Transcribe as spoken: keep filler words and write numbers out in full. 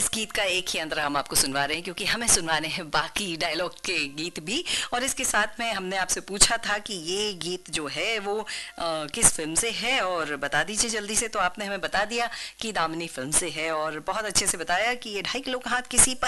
गीत का एक ही अंतरा हम आपको सुनवा रहे हैं क्योंकि हमें सुनवाने हैं बाकी डायलॉग के गीत भी। और इसके साथ में हमने आपसे पूछा था कि ये गीत जो है वो आ, किस फिल्म से है और बता दीजिए जल्दी से। तो आपने हमें बता दिया कि दामिनी फिल्म से है और बहुत अच्छे से बताया कि ये ढाई किलो का हाथ किसी पर